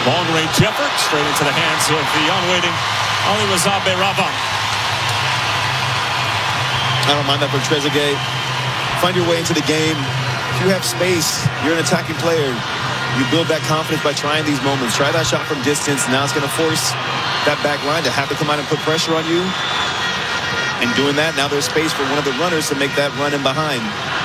Long-range effort straight into the hands of the unwaiting Alireza Beyraban. I don't mind that for Trezeguet. Find your way into the game. If you have space, you're an attacking player. You build that confidence by trying these moments. Try that shot from distance. Now it's going to force that back line to have to come out and put pressure on you. And doing that, now there's space for one of the runners to make that run in behind.